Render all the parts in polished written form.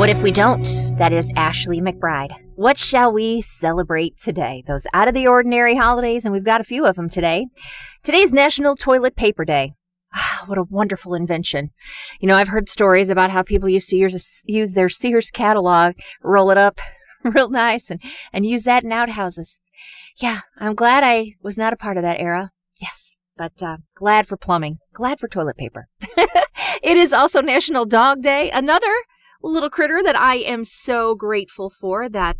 What if we don't? That is Ashley McBride. What shall we celebrate today? Those out of the ordinary holidays, and we've got a few of them today. Today's National Toilet Paper Day. What a wonderful invention. You know, I've heard stories about how people use their Sears catalog, roll it up real nice, and use that in outhouses. Yeah, I'm glad I was not a part of that era. Yes, but glad for plumbing, glad for toilet paper. It is also National Dog Day, another little critter that I am so grateful for that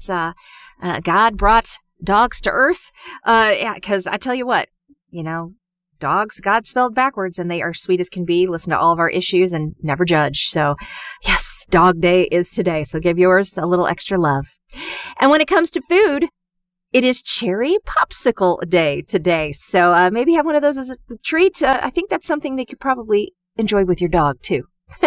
God brought dogs to earth. Because I tell you what, you know, dogs, God spelled backwards, and they are sweet as can be. Listen to all of our issues and never judge. So yes, Dog Day is today. So give yours a little extra love. And when it comes to food, it is Cherry Popsicle Day today. So maybe have one of those as a treat. I think that's something they could probably enjoy with your dog too.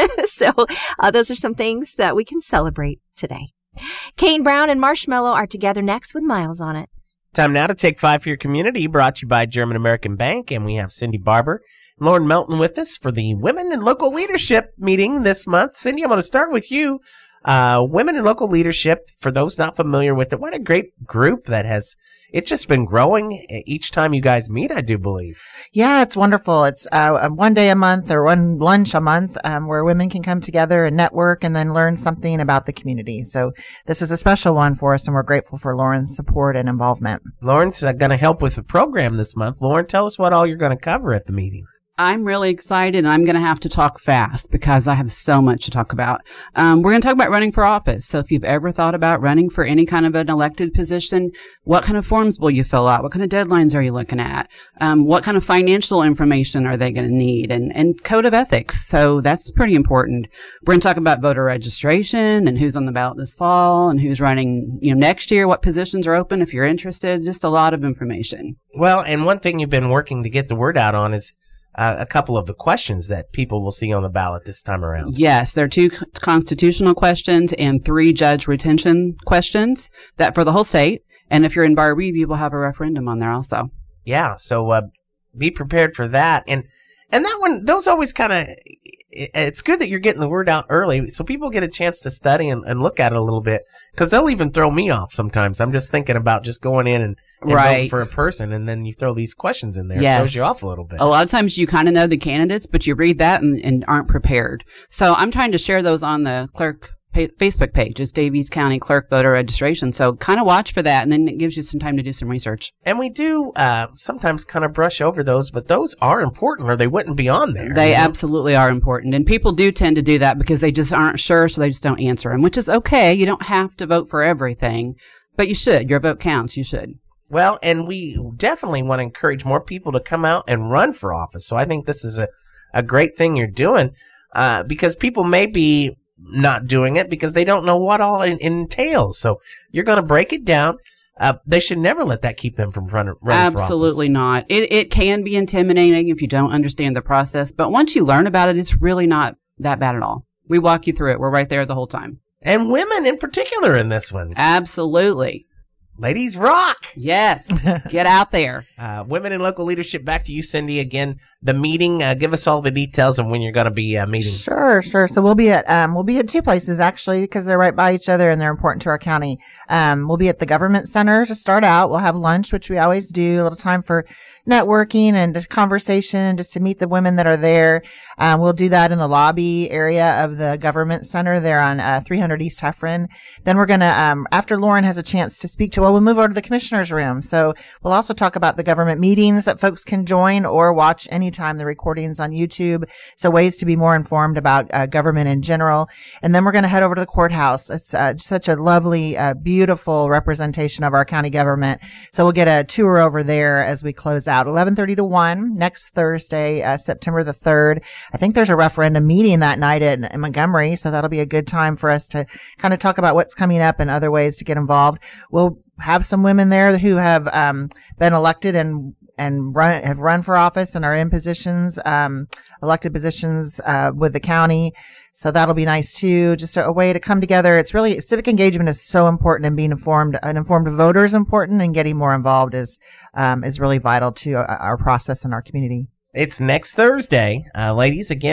So those are some things that we can celebrate today. Kane Brown and Marshmallow are together next with Miles on It. Time now to Take 5 for Your Community, brought to you by German American Bank. And we have Cindy Barber and Lauren Melton with us for the Women in Local Leadership meeting this month. Cindy, I'm going to start with you. Women in Local Leadership, for those not familiar with it, what a great group that has... It's just been growing each time you guys meet, I do believe. Yeah, it's wonderful. It's one day a month or one lunch a month where women can come together and network and then learn something about the community. So this is a special one for us, and we're grateful for Lauren's support and involvement. Lauren's going to help with the program this month. Lauren, tell us what all you're going to cover at the meeting. I'm really excited, and I'm going to have to talk fast because I have so much to talk about. We're going to talk about running for office. So if you've ever thought about running for any kind of an elected position, what kind of forms will you fill out? What kind of deadlines are you looking at? What kind of financial information are they going to need? And code of ethics. So that's pretty important. We're going to talk about voter registration and who's on the ballot this fall and who's running, next year, what positions are open if you're interested. Just a lot of information. Well, and one thing you've been working to get the word out on is a couple of the questions that people will see on the ballot this time around. Yes, there are 2 constitutional questions and 3 judge retention questions that for the whole state. And if you're in Bar Review, we'll have a referendum on there also. Yeah, so be prepared for that. And that one, those always kind of, it's good that you're getting the word out early so people get a chance to study and look at it a little bit, because they'll even throw me off sometimes. I'm just thinking about just going in and voting for a person, and then you throw these questions in there. Yes. It throws you off a little bit. A lot of times you kind of know the candidates, but you read that and aren't prepared. So I'm trying to share those on the clerk Facebook page. It's Daviess County Clerk Voter Registration. So kind of watch for that, and then it gives you some time to do some research. And we do sometimes kind of brush over those, but those are important, or they wouldn't be on there. They absolutely are important. And people do tend to do that because they just aren't sure, so they just don't answer them, which is okay. You don't have to vote for everything, but you should. Your vote counts. You should. Well, and we definitely want to encourage more people to come out and run for office. So I think this is a great thing you're doing, because people may be not doing it because they don't know what all it entails. So you're going to break it down. They should never let that keep them from running for office. Absolutely not. It can be intimidating if you don't understand the process, but once you learn about it, it's really not that bad at all. We walk you through it. We're right there the whole time. And women in particular in this one. Absolutely. Ladies rock. Yes. Get out there. Women in Local Leadership. Back to you, Cindy. Again, the meeting. Give us all the details of when you're going to be meeting. Sure. So we'll be at 2 places actually, because they're right by each other and they're important to our county. We'll be at the Government Center to start out. We'll have lunch, which we always do. A little time for networking and conversation, just to meet the women that are there. We'll do that in the lobby area of the Government Center there on 300 East Heffron. Then we're going to, after Lauren has a chance to speak to, we'll move over to the commissioner's room. So we'll also talk about the government meetings that folks can join or watch anytime, the recordings on YouTube. So ways to be more informed about government in general. And then we're going to head over to the courthouse. It's such a lovely, beautiful representation of our county government. So we'll get a tour over there as we close out. 11:30 to 1 next Thursday, September the 3rd. I think there's a referendum meeting that night in Montgomery. So that'll be a good time for us to kind of talk about what's coming up and other ways to get involved. We'll have some women there who have been elected and have run for office and are in positions, elected positions with the county. So that'll be nice too. Just a way to come together. It's really, civic engagement is so important, and being informed. An informed voter is important, and getting more involved is really vital to our process in our community. It's next Thursday, ladies. Again,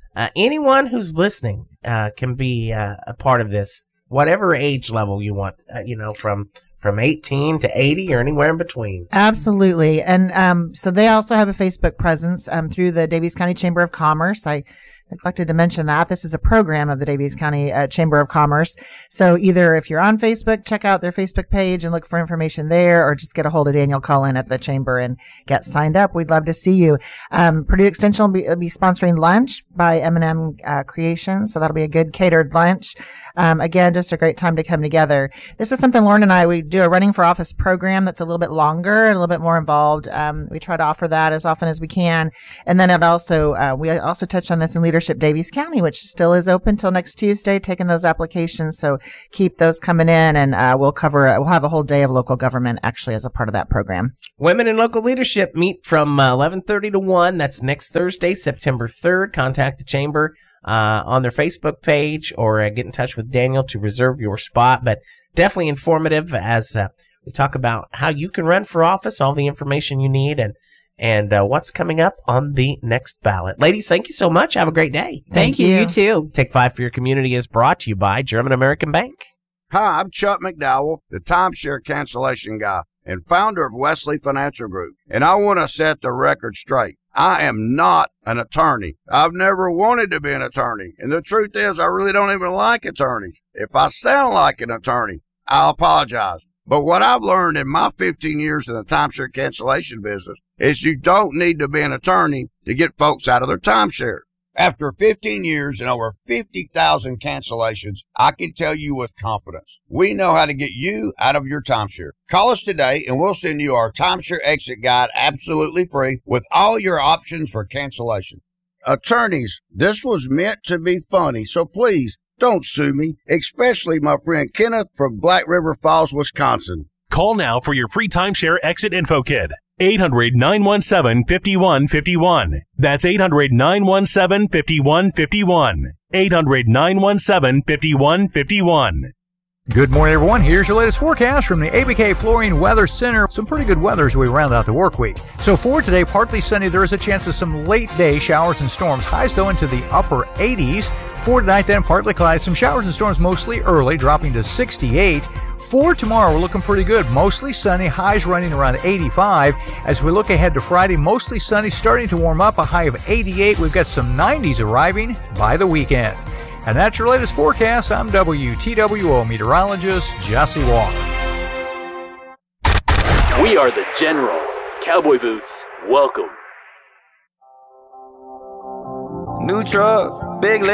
anyone who's listening can be a part of this, whatever age level you want, from 18 to 80 or anywhere in between. Absolutely. And so they also have a Facebook presence through the Daviess County Chamber of Commerce. I neglected to mention that this is a program of the Daviess County Chamber of Commerce. So either if you're on Facebook, check out their Facebook page and look for information there, or just get a hold of Daniel Cullen at the chamber and get signed up. We'd love to see you. Purdue Extension will be sponsoring lunch by M&M Creations. So that'll be a good catered lunch. Again, just a great time to come together. This is something Lauren and I, we do a running for office program that's a little bit longer and a little bit more involved. We try to offer that as often as we can. And then it also, we also touched on this in Leadership Daviess County, which still is open till next Tuesday, taking those applications. So keep those coming in, and we'll have a whole day of local government actually as a part of that program. Women in Local Leadership meet from 11:30 to 1. That's next Thursday, September 3rd. Contact the chamber on their Facebook page, or get in touch with Daniel to reserve your spot. But definitely informative as we talk about how you can run for office, all the information you need, and what's coming up on the next ballot. Ladies, thank you so much. Have a great day. Thank you. You too. Take 5 for Your Community is brought to you by German American Bank. Hi, I'm Chuck McDowell, the timeshare cancellation guy and founder of Wesley Financial Group. And I want to set the record straight. I am not an attorney. I've never wanted to be an attorney. And the truth is, I really don't even like attorneys. If I sound like an attorney, I'll apologize. But what I've learned in my 15 years in the timeshare cancellation business is you don't need to be an attorney to get folks out of their timeshare. After 15 years and over 50,000 cancellations, I can tell you with confidence, we know how to get you out of your timeshare. Call us today and we'll send you our timeshare exit guide absolutely free with all your options for cancellation. Attorneys, this was meant to be funny, so please don't sue me, especially my friend Kenneth from Black River Falls, Wisconsin. Call now for your free timeshare exit info kit. 800-917-5151. That's 800-917-5151. 800-917-5151. Good morning, everyone. Here's your latest forecast from the ABK Flooring Weather Center. Some pretty good weather as we round out the work week. So for today, partly sunny. There is a chance of some late day showers and storms. Highs, though, into the upper 80s. For tonight, then, partly cloudy. Some showers and storms mostly early, dropping to 68. For tomorrow, we're looking pretty good. Mostly sunny, highs running around 85. As we look ahead to Friday, mostly sunny, starting to warm up, a high of 88. We've got some 90s arriving by the weekend. And that's your latest forecast. I'm WTWO meteorologist Jesse Walker. We are the General. Cowboy boots, welcome. New truck, big